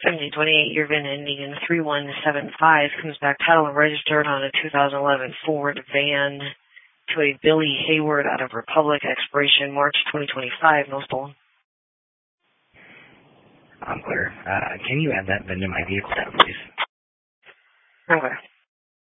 1728 year VIN ending in 3175 comes back title and registered on a 2011 Ford van to a Billy Hayward out of Republic, expiration March 2025, no stolen. I'm clear. Can you add that VIN to my vehicle tab, please? Okay.